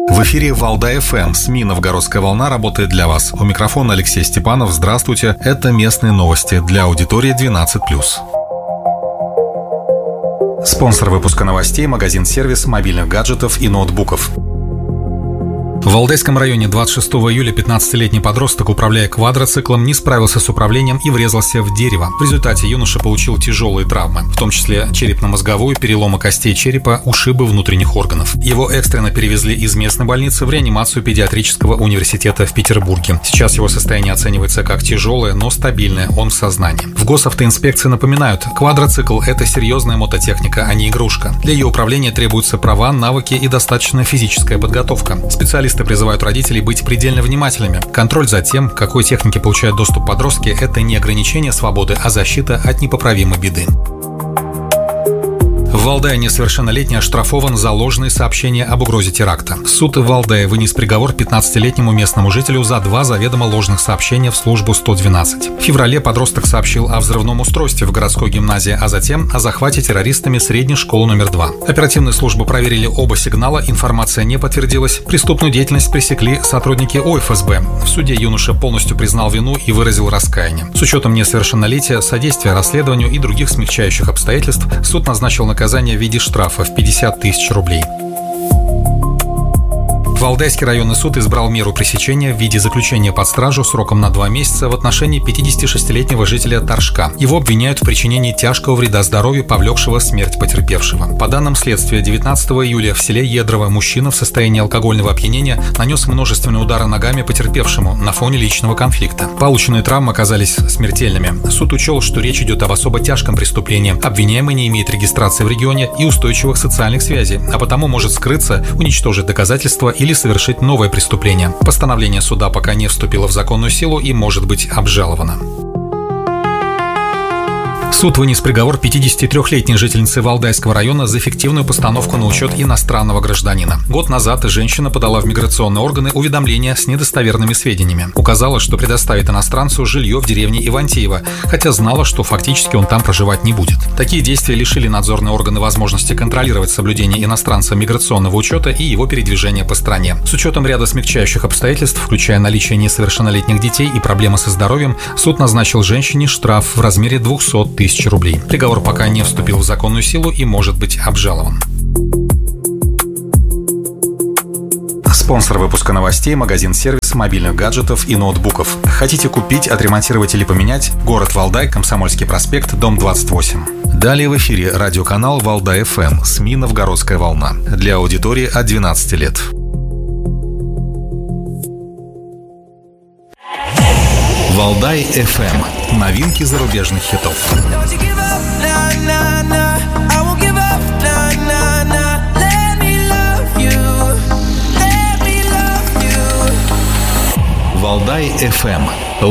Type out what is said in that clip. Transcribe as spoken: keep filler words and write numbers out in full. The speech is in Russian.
В эфире Валдай-ФМ. СМИ «Новгородская волна» работает для вас. У микрофона Алексей Степанов. Здравствуйте. Это местные новости для аудитории двенадцать плюс. Спонсор выпуска новостей – магазин-сервис мобильных гаджетов и ноутбуков. В Валдайском районе двадцать шестого июля пятнадцатилетний подросток, управляя квадроциклом, не справился с управлением и врезался в дерево. В результате юноша получил тяжелые травмы, в том числе черепно-мозговую, переломы костей черепа, ушибы внутренних органов. Его экстренно перевезли из местной больницы в реанимацию педиатрического университета в Петербурге. Сейчас его состояние оценивается как тяжелое, но стабильное, он в сознании. В госавтоинспекции напоминают, квадроцикл – это серьезная мототехника, а не игрушка. Для ее управления требуются права, навыки и достаточная физическая подготовка. Специалисты призывают родителей быть предельно внимательными. Контроль за тем, к какой технике получают доступ подростки, это не ограничение свободы, а защита от непоправимой беды. В Валдае несовершеннолетний оштрафован за ложные сообщения об угрозе теракта. Суд в Валдае вынес приговор пятнадцатилетнему местному жителю за два заведомо ложных сообщения в службу сто двенадцать. В феврале подросток сообщил о взрывном устройстве в городской гимназии, а затем о захвате террористами средней школы номер два. Оперативные службы проверили оба сигнала, информация не подтвердилась. Преступную деятельность пресекли сотрудники ОФСБ. В суде юноша полностью признал вину и выразил раскаяние. С учетом несовершеннолетия, содействия расследованию и других смягчающих обстоятельств, суд назначил наказание в виде штрафа в пятьдесят тысяч рублей. Валдайский районный суд избрал меру пресечения в виде заключения под стражу сроком на два месяца в отношении пятидесятишестилетнего жителя Торжка. Его обвиняют в причинении тяжкого вреда здоровью, повлекшего смерть потерпевшего. По данным следствия, девятнадцатого июля в селе Едрово мужчина в состоянии алкогольного опьянения нанес множественные удары ногами потерпевшему на фоне личного конфликта. Полученные травмы оказались смертельными. Суд учел, что речь идет об особо тяжком преступлении. Обвиняемый не имеет регистрации в регионе и устойчивых социальных связей, а потому может скрыться, уничтожить доказательства или совершить новое преступление. Постановление суда пока не вступило в законную силу и может быть обжаловано. Суд вынес приговор пятидесятитрёхлетней жительнице Валдайского района за фиктивную постановку на учет иностранного гражданина. Год назад женщина подала в миграционные органы уведомление с недостоверными сведениями. Указала, что предоставит иностранцу жилье в деревне Ивантеево, хотя знала, что фактически он там проживать не будет. Такие действия лишили надзорные органы возможности контролировать соблюдение иностранца миграционного учета и его передвижение по стране. С учетом ряда смягчающих обстоятельств, включая наличие несовершеннолетних детей и проблемы со здоровьем, суд назначил женщине штраф в размере двухсот тысяч рублей. Приговор пока не вступил в законную силу и может быть обжалован. Спонсор выпуска новостей – магазин-сервис мобильных гаджетов и ноутбуков. Хотите купить, отремонтировать или поменять? Город Валдай, Комсомольский проспект, дом двадцать восемь. Далее в эфире радиоканал Валдай-ФМ, СМИ «Новгородская волна» для аудитории от двенадцати лет. Валдай-ФМ. Новинки зарубежных хитов. Валдай-ФМ.